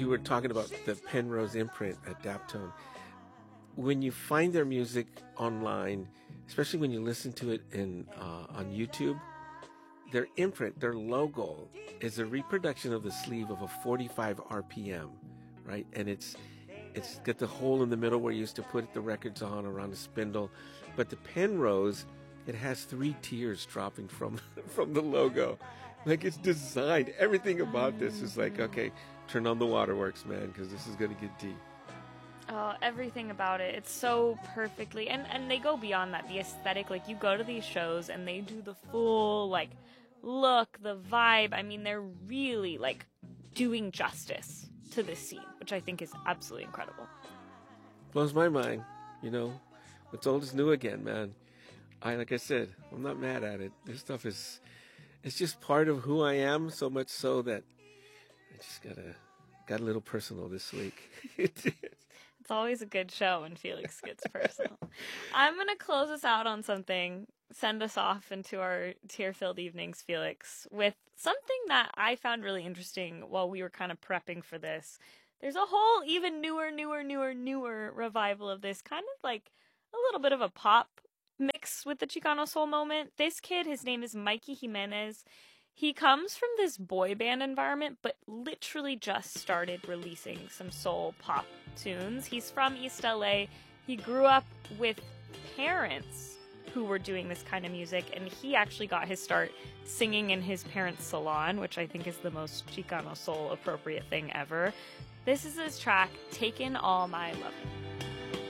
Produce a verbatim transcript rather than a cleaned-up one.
you were talking about the Penrose imprint at Daptone. When you find their music online, especially when you listen to it in uh, on YouTube, their imprint, their logo, is a reproduction of the sleeve of a forty-five R P M, right? And it's it's got the hole in the middle where you used to put the records on around a spindle. But the Penrose, it has three tears dropping from from the logo. Like, it's designed. Everything about this is like, okay, turn on the waterworks, man, because this is going to get deep. Oh, everything about it. It's so perfectly. And, and they go beyond that. The aesthetic, like, you go to these shows and they do the full, like, look, the vibe. I mean, they're really, like, doing justice to this scene, which I think is absolutely incredible. Blows my mind, you know. What's old is new again, man. I, like I said, I'm not mad at it. This stuff is, it's just part of who I am, so much so that I just gotta, got a little personal this week. It's always a good show when Felix gets personal. I'm going to close us out on something, send us off into our tear-filled evenings, Felix, with something that I found really interesting while we were kind of prepping for this. There's a whole even newer, newer, newer, newer revival of this, kind of like a little bit of a pop mix with the Chicano soul moment. This kid, his name is Mikey Jimenez. He comes from this boy band environment, but literally just started releasing some soul pop tunes. He's from East L A. He grew up with parents who were doing this kind of music, and he actually got his start singing in his parents' salon, which I think is the most Chicano soul appropriate thing ever. This is his track, Taken All My Lovin'.